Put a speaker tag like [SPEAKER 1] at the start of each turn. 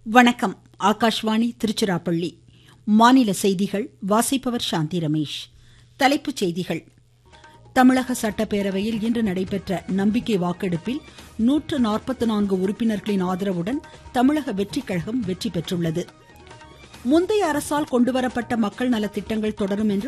[SPEAKER 1] வணக்கம். ஆகாஷ்வாணி திருச்சிராப்பள்ளி. மாநில செய்திகள் வாசிப்பவர் சாந்தி ரமேஷ். தலைப்புச் செய்திகள். தமிழக சட்டப்பேரவையில் இன்று நடைபெற்ற நம்பிக்கை வாக்கெடுப்பில் 144 உறுப்பினர்களின் ஆதரவுடன் தமிழக வெற்றி கழகம் வெற்றி பெற்றுள்ளது. முந்தைய அரசால் கொண்டுவரப்பட்ட மக்கள் நலத்திட்டங்கள் தொடரும் என்று